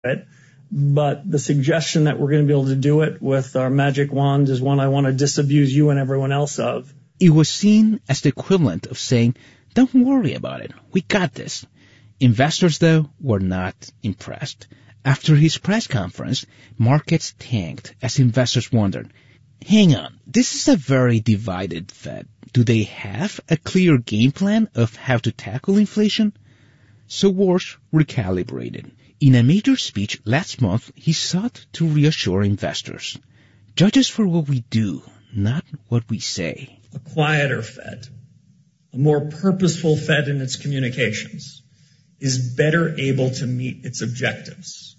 it. But the suggestion that we're going to be able to do it with our magic wand is one I want to disabuse you and everyone else of. It was seen as the equivalent of saying, don't worry about it, we got this. Investors, though, were not impressed. After his press conference, markets tanked as investors wondered, hang on, this is a very divided Fed. Do they have a clear game plan of how to tackle inflation? So Warsh recalibrated. In a major speech last month, he sought to reassure investors. Judge us for what we do, not what we say. A quieter Fed, a more purposeful Fed in its communications, is better able to meet its objectives.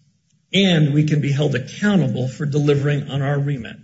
And we can be held accountable for delivering on our remit,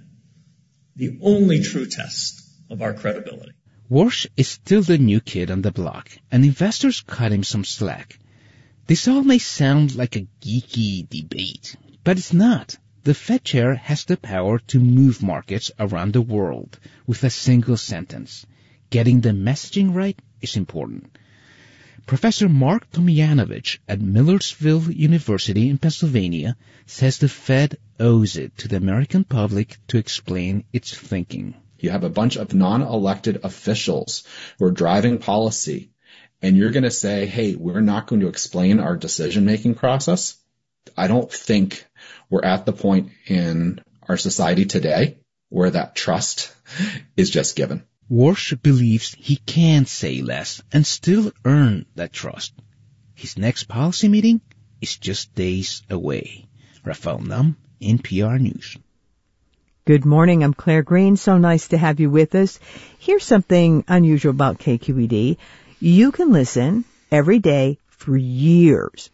the only true test of our credibility. Warsh is still the new kid on the block, and investors cut him some slack. This all may sound like a geeky debate, but it's not. The Fed chair has the power to move markets around the world with a single sentence. Getting the messaging right is important. Professor Mark Tomjanovich at Millersville University in Pennsylvania says the Fed owes it to the American public to explain its thinking. You have a bunch of non-elected officials who are driving policy, and you're going to say, hey, we're not going to explain our decision-making process? I don't think we're at the point in our society today where that trust is just given. Warsh believes he can say less and still earn that trust. His next policy meeting is just days away. Rafael Nahm, NPR News. Good morning. I'm Claire Green. So nice to have you with us. Here's something unusual about KQED. You can listen every day for years,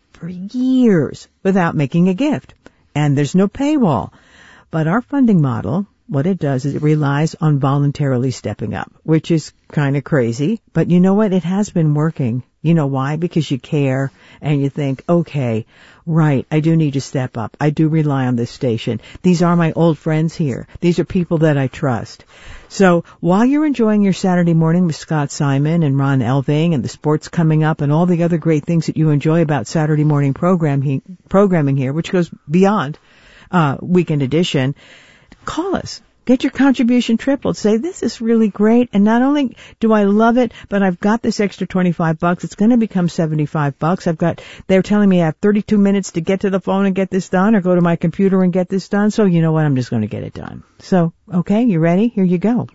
without making a gift. And there's no paywall. But our funding model, what it does is it relies on voluntarily stepping up, which is kind of crazy. But you know what? It has been working. You know why? Because you care and you think, okay, right, I do need to step up. I do rely on this station. These are my old friends here. These are people that I trust. So while you're enjoying your Saturday morning with Scott Simon and Ron Elving and the sports coming up and all the other great things that you enjoy about Saturday morning programming here, which goes beyond Weekend Edition, call us. Get your contribution tripled. Say, this is really great. And not only do I love it, but I've got this extra $25. It's going to become $75. They're telling me I have 32 minutes to get to the phone and get this done or go to my computer and get this done. So you know what? I'm just going to get it done. So, okay, you ready? Here you go.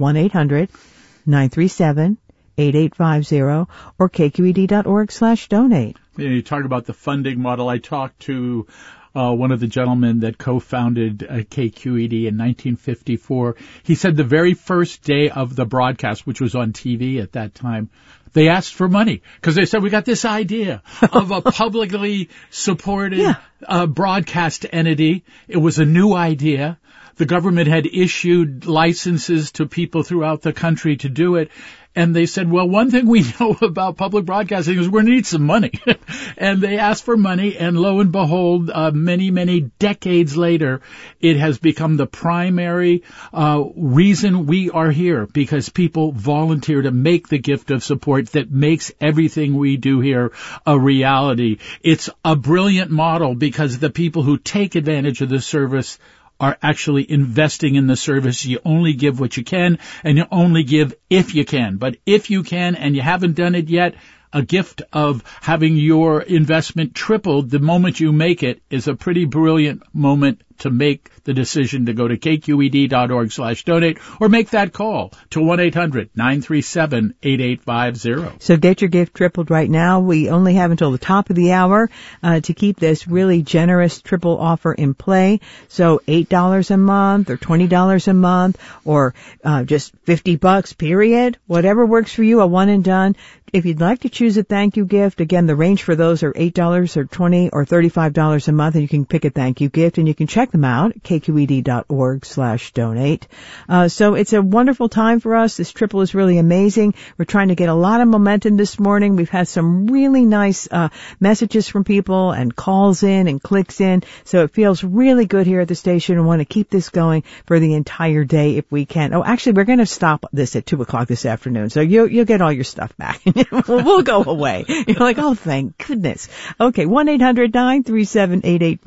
1-800-937-8850 or kqed.org/donate. You talk about the funding model. I talked to one of the gentlemen that co-founded KQED in 1954. He said the very first day of the broadcast, which was on TV at that time, they asked for money because they said, we got this idea of a publicly supported broadcast entity. It was a new idea. The government had issued licenses to people throughout the country to do it. And they said, well, one thing we know about public broadcasting is we're going to need some money. And they asked for money, and lo and behold, many, many decades later, it has become the primary reason we are here, because people volunteer to make the gift of support that makes everything we do here a reality. It's a brilliant model because the people who take advantage of the service are actually investing in the service. You only give what you can, and you only give if you can. But if you can and you haven't done it yet, a gift of having your investment tripled the moment you make it is a pretty brilliant moment to make the decision to go to kqed.org/donate or make that call to 1-800-937-8850. So get your gift tripled right now. We only have until the top of the hour to keep this really generous triple offer in play. So $8 a month or $20 a month or just $50 period, whatever works for you, a one and done. If you'd like to choose a thank you gift, again, the range for those are $8 or $20 or $35 a month, and you can pick a thank you gift, and you can check them out at kqed.org/donate. So it's a wonderful time for us. This triple is really amazing. We're trying to get a lot of momentum this morning. We've had some really nice messages from people and calls in and clicks in. So it feels really good here at the station. I want to keep this going for the entire day if we can. Oh, actually, we're going to stop this at 2 o'clock this afternoon. So you'll get all your stuff back. We'll go away. You're like, oh, thank goodness. Okay, 1-800-937-8850.